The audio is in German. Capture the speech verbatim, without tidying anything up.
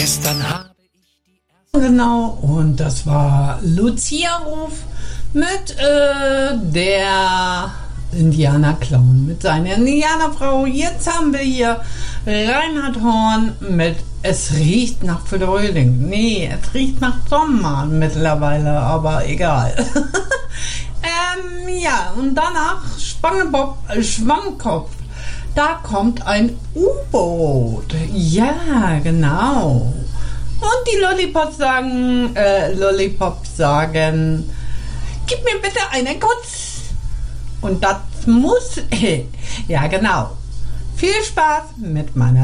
Gestern habe Genau, und das war Lucia Ruf mit äh, der Indianerclown, mit seiner Indianerfrau. Jetzt haben wir hier Reinhard Horn mit Es riecht nach Frühling. Nee, es riecht nach Sommer mittlerweile, aber egal. ähm, ja, und danach Spangebob, äh, Schwammkopf. Da kommt ein U-Boot. Ja, genau. Und die Lollipops sagen, äh, Lollipops sagen, gib mir bitte einen Kuss. Und das muss, ja genau. Viel Spaß mit meiner